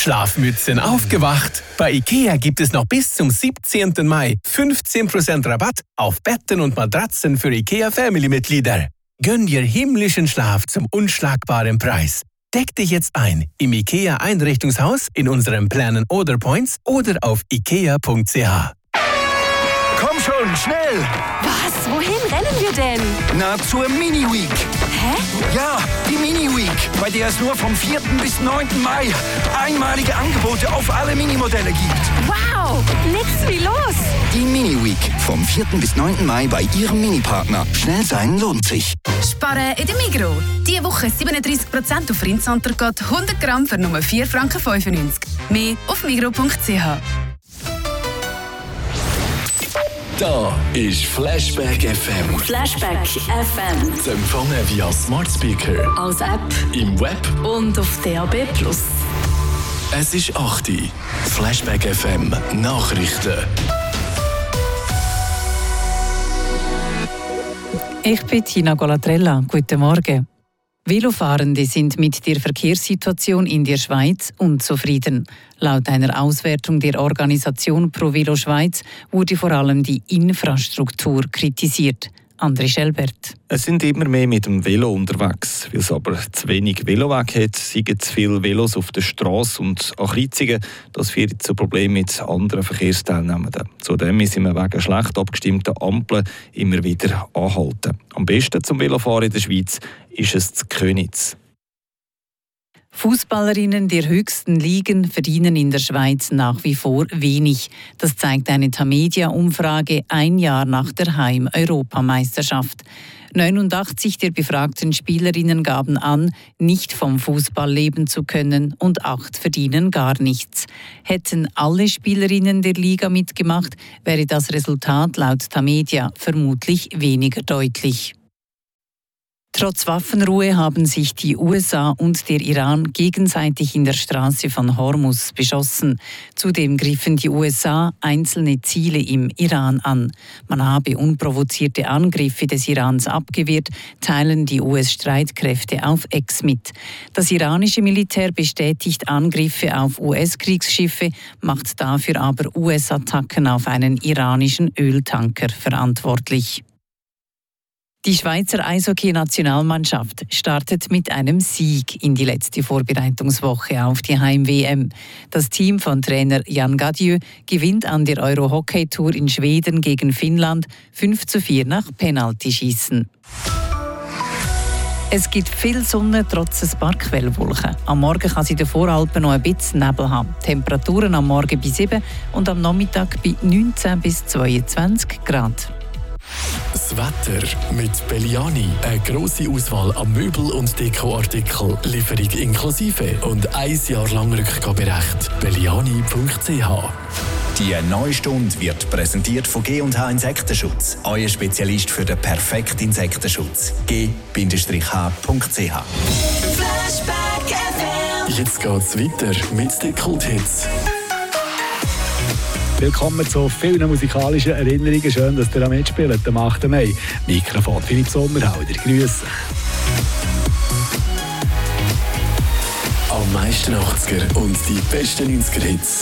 Schlafmützen aufgewacht. Bei IKEA gibt es noch bis zum 17. Mai 15% Rabatt auf Betten und Matratzen für IKEA Family-Mitglieder. Gönn dir himmlischen Schlaf zum unschlagbaren Preis. Deck dich jetzt ein im IKEA Einrichtungshaus, in unseren Planen oder Points oder auf ikea.ch. Komm schon, schnell! Was? Wohin rennen wir denn? Na, zur Mini-Week. Hä? Ja, die Mini-Week, bei der es nur vom 4. bis 9. Mai einmalige Angebote auf alle Minimodelle gibt. Wow, nix wie los! Die Mini-Week, vom 4. bis 9. Mai bei Ihrem Mini-Partner. Schnell sein lohnt sich. Sparen in der Migros. Diese Woche 37% auf Rindsontergott, 100 Gramm für nur 4,95 Franken. Mehr auf migros.ch. Da ist Flashback FM. Flashback FM. Zu empfangen via Smart Speaker, Als App im Web. und auf DAB+. Es ist 8 Uhr. Flashback FM Nachrichten. Ich bin Tina Golatrella. Guten Morgen. Velofahrende sind mit der Verkehrssituation in der Schweiz unzufrieden. Laut einer Auswertung der Organisation Pro Velo Schweiz wurde vor allem die Infrastruktur kritisiert. André Schelbert. Es sind immer mehr mit dem Velo unterwegs. Weil es aber zu wenig Veloweg hat, sind zu viele Velos auf der Strasse und an Kreuzungen. Das führt zu Problemen mit anderen Verkehrsteilnehmenden. Zudem müssen wir wegen schlecht abgestimmter Ampeln immer wieder anhalten. Am besten zum Velofahren in der Schweiz ist es zu Köniz. Fußballerinnen der höchsten Ligen verdienen in der Schweiz nach wie vor wenig. Das zeigt eine Tamedia-Umfrage ein Jahr nach der Heim-Europameisterschaft. 89 der befragten Spielerinnen gaben an, nicht vom Fußball leben zu können und 8 verdienen gar nichts. Hätten alle Spielerinnen der Liga mitgemacht, wäre das Resultat laut Tamedia vermutlich weniger deutlich. Trotz Waffenruhe haben sich die USA und der Iran gegenseitig in der Straße von Hormuz beschossen. Zudem griffen die USA einzelne Ziele im Iran an. Man habe unprovozierte Angriffe des Irans abgewehrt, teilen die US-Streitkräfte auf X mit. Das iranische Militär bestätigt Angriffe auf US-Kriegsschiffe, macht dafür aber US-Attacken auf einen iranischen Öltanker verantwortlich. Die Schweizer Eishockey-Nationalmannschaft startet mit einem Sieg in die letzte Vorbereitungswoche auf die Heim-WM. Das Team von Trainer Jan Gadieu gewinnt an der Euro-Hockey-Tour in Schweden gegen Finnland 5:4 nach Penaltyschießen. Es gibt viel Sonne trotz ein paar Quellwolken. Am Morgen kann es in den Voralpen noch ein bisschen Nebel haben. Temperaturen am Morgen bei 7 und am Nachmittag bei 19 bis 22 Grad. Das Wetter mit Belliani. Eine grosse Auswahl an Möbel- und Dekoartikel. Lieferung inklusive und 1 Jahr lang Rückgaberecht. Belliani.ch. Die neue Stunde wird präsentiert von G&H Insektenschutz. Euer Spezialist für den perfekten Insektenschutz. G-H.ch. Flashback FM. Jetzt geht's weiter mit den Kult-Hits. Willkommen zu vielen musikalischen Erinnerungen. Schön, dass ihr mitspielt am 8. Mai. Mikrofon Philipp Sommerhalder. Grüße. Am meisten 80er und die besten 90er-Hits.